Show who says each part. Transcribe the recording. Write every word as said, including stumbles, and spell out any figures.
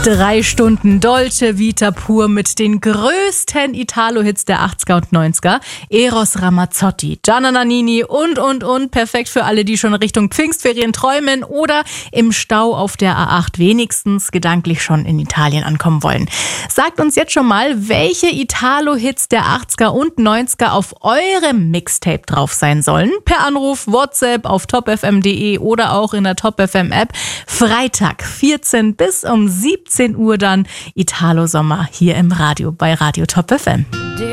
Speaker 1: Drei Stunden Dolce Vita pur mit den größten Italo-Hits der achtziger und neunziger. Eros Ramazzotti, Gianna Nannini und, und, und. Perfekt für alle, die schon Richtung Pfingstferien träumen oder im Stau auf der A acht wenigstens gedanklich schon in Italien ankommen wollen. Sagt uns jetzt schon mal, welche Italo-Hits der achtziger und neunziger auf eurem Mixtape drauf sein sollen. Per Anruf, WhatsApp, auf top f m punkt d e oder auch in der Top F M App. Freitag, vierzehn bis um siebzehn Uhr dann Italo Sommer hier im Radio bei Radio Top F M.